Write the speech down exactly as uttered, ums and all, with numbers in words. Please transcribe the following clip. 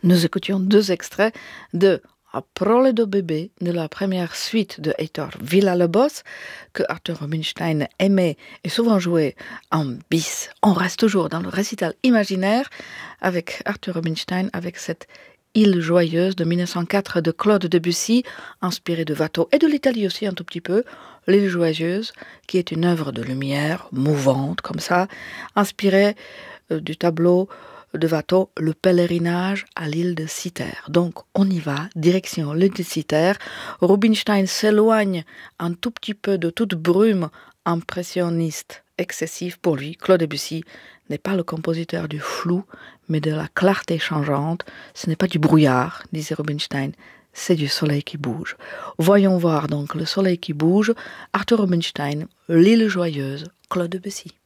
Nous écoutions deux extraits de A prole do bébé de la première suite de Heitor Villa-Lobos que Arthur Rubinstein aimait et souvent jouait en bis. On reste toujours dans le récital imaginaire avec Arthur Rubinstein avec cette Île joyeuse de mille neuf cent quatre de Claude Debussy, inspirée de Watteau et de l'Italie aussi un tout petit peu. L'Île joyeuse, qui est une œuvre de lumière, mouvante comme ça, inspirée euh, du tableau de Watteau, Le pèlerinage à l'île de Cythère. Donc on y va, direction l'île de Cythère. Rubinstein s'éloigne un tout petit peu de toute brume impressionniste excessive pour lui. Claude Debussy n'est pas le compositeur du flou, mais de la clarté changeante. Ce n'est pas du brouillard, disait Rubinstein, c'est du soleil qui bouge. Voyons voir donc le soleil qui bouge. Arthur Rubinstein, L'île joyeuse, Claude Debussy.